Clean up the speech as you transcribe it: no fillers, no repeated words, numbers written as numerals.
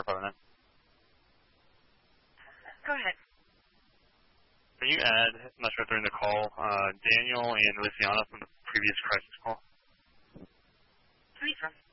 Cleveland. Go ahead. Can you add, I'm not sure if they're in the call, Daniel and Luciana from the previous crisis call? Who are you from?